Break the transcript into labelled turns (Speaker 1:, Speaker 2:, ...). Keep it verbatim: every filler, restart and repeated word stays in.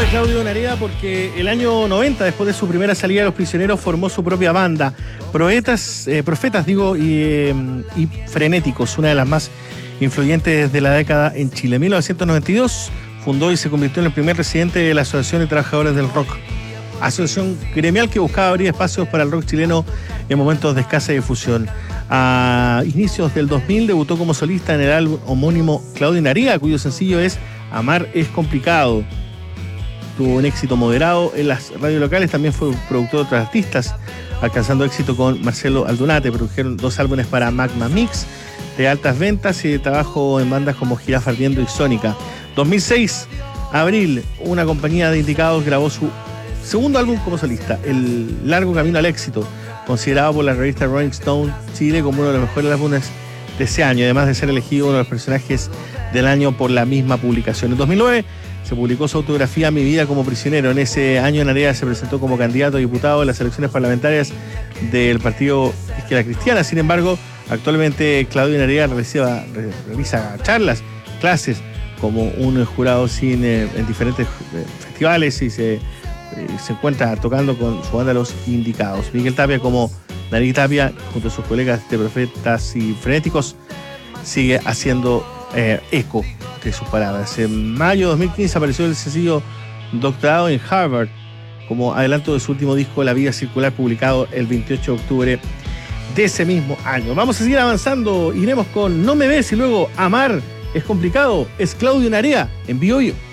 Speaker 1: Claudio Narea porque el año noventa, después de su primera salida de Los Prisioneros, formó su propia banda, Profetas, eh, Profetas digo, y, eh, y Frenéticos, una de las más influyentes de la década en Chile. En mil novecientos noventa y dos fundó y se convirtió en el primer presidente de la Asociación de Trabajadores del Rock, asociación gremial que buscaba abrir espacios para el rock chileno en momentos de escasa difusión. A inicios del dos mil debutó como solista en el álbum homónimo Claudio Narea, cuyo sencillo es Amar es complicado. Tuvo un éxito moderado en las radios locales, también fue productor de otros artistas, alcanzando éxito con Marcelo Aldunate. Produjeron dos álbumes para Magma Mix, de altas ventas, y de trabajo en bandas como Jirafa Ardiendo y Sónica. dos mil seis, abril, una compañía de indicados grabó su segundo álbum como solista, El Largo Camino al Éxito, considerado por la revista Rolling Stone Chile como uno de los mejores álbumes de ese año, además de ser elegido uno de los personajes del año por la misma publicación. En dos mil nueve se publicó su autobiografía Mi vida como prisionero. En ese año Narea se presentó como candidato a diputado en las elecciones parlamentarias del partido Izquierda Cristiana. Sin embargo, actualmente Claudio Narea realiza, realiza charlas, clases como un jurado cine en diferentes festivales y se, se encuentra tocando con su banda Los Indicados. Miguel Tapia, como Nari Tapia, junto a sus colegas de Profetas y Frenéticos, sigue haciendo eh, eco de sus palabras. En mayo de dos mil quince apareció el sencillo Doctorado en Harvard como adelanto de su último disco La Vida Circular, publicado el veintiocho de octubre de ese mismo año. Vamos a seguir avanzando, iremos con No me ves y luego Amar es complicado. Es Claudio Narea en Biobío.